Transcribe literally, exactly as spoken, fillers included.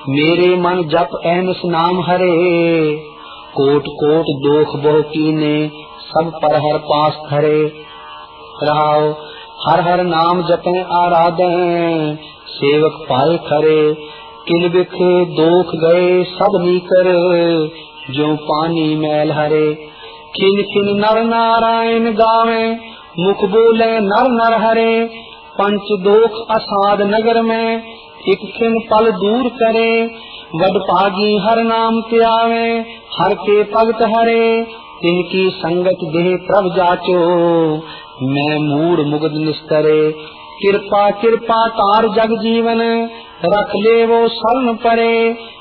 मेरे मन जप अहमस नाम हरे, कोट कोट दोख बहु कीने, सब पर हर पास धरे। रहाओ हर हर नाम जपे आराधे, सेवक पाए खरे। किल बिख दोख गए सब नीकर, जो पानी मैल हरे। खिन खिन नर नारायण गावे, मुख बोले नर नर हरे। पंच दोख असाध नगर में, एक खिन पल दूर करे। वड पागी हर नाम त्यावे, हर के भगत हरे। तिनकी संगत देह प्रभ जाचो, मैं मूड मुग्ध निस्तरे। कृपा कृपा तार जग जीवन, रख ले वो शरण परे।